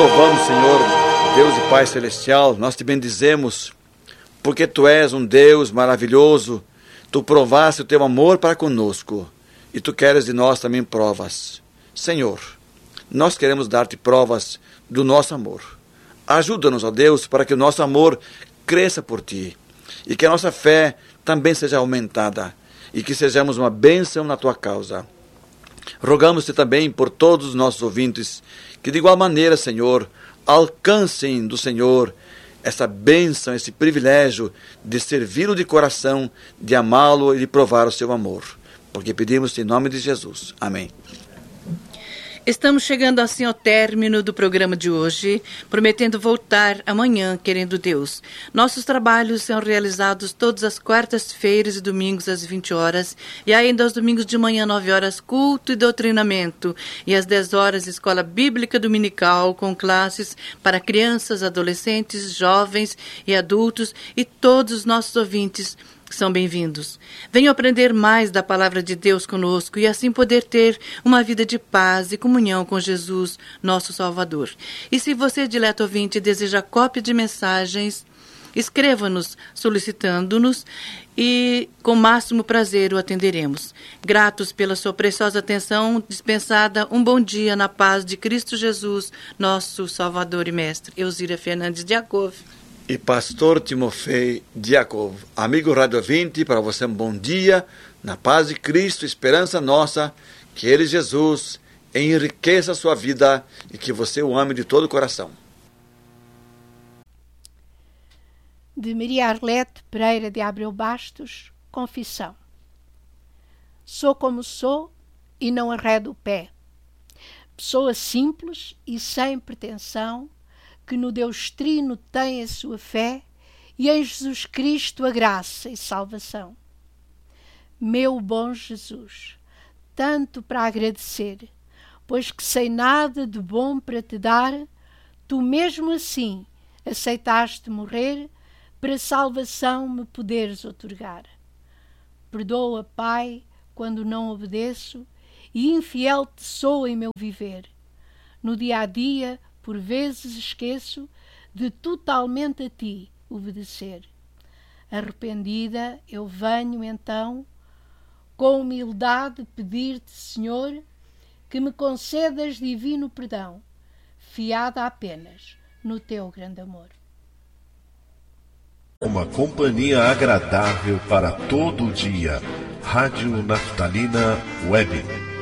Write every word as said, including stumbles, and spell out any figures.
louvamos, Senhor, Deus e Pai Celestial, nós te bendizemos, porque Tu és um Deus maravilhoso, Tu provaste o Teu amor para conosco, e Tu queres de nós também provas. Senhor, nós queremos dar-te provas do nosso amor. Ajuda-nos, ó Deus, para que o nosso amor cresça por Ti, e que a nossa fé também seja aumentada, e que sejamos uma bênção na Tua causa. Rogamos-te também por todos os nossos ouvintes, que de igual maneira, Senhor, alcancem do Senhor essa bênção, esse privilégio de servi-lo de coração, de amá-lo e de provar o seu amor. Porque pedimos em nome de Jesus. Amém. Estamos chegando assim ao término do programa de hoje, prometendo voltar amanhã, querendo Deus. Nossos trabalhos são realizados todas as quartas-feiras e domingos às vinte horas, e ainda aos domingos de manhã, nove horas, culto e doutrinamento, e às dez horas, escola bíblica dominical, com classes para crianças, adolescentes, jovens e adultos, e todos os nossos ouvintes são bem-vindos. Venham aprender mais da palavra de Deus conosco e assim poder ter uma vida de paz e comunhão com Jesus, nosso Salvador. E se você, dileto ouvinte, deseja cópia de mensagens, escreva-nos solicitando-nos e com máximo prazer o atenderemos. Gratos pela sua preciosa atenção dispensada, um bom dia na paz de Cristo Jesus, nosso Salvador e Mestre. Elzira Fernandes de Jacob e pastor Timofei Diakov. Amigo Rádio ouvinte, para você um bom dia, na paz de Cristo, esperança nossa, que Ele, Jesus, enriqueça a sua vida e que você o ame de todo o coração. De Maria Arlete Pereira de Abreu Bastos, confissão. Sou como sou e não arredo o pé. Pessoa simples e sem pretensão, que no Deus Trino tem a sua fé e em Jesus Cristo a graça e salvação. Meu bom Jesus, tanto para agradecer, pois que sei nada de bom para te dar, tu mesmo assim aceitaste morrer para salvação me poderes outorgar. Perdoa, Pai, quando não obedeço e infiel te sou em meu viver. No dia a dia, por vezes esqueço de totalmente a ti obedecer. Arrependida, eu venho então, com humildade pedir-te, Senhor, que me concedas divino perdão, fiada apenas no teu grande amor. Uma companhia agradável para todo o dia. Rádio Naftalina Web.